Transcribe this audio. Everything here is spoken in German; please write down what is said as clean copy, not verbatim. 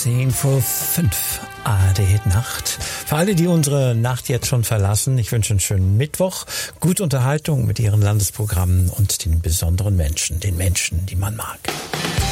10 vor 5. ARD Nacht. Für alle, die unsere Nacht jetzt schon verlassen, ich wünsche einen schönen Mittwoch, gute Unterhaltung mit Ihren Landesprogrammen und den besonderen Menschen, den Menschen, die man mag.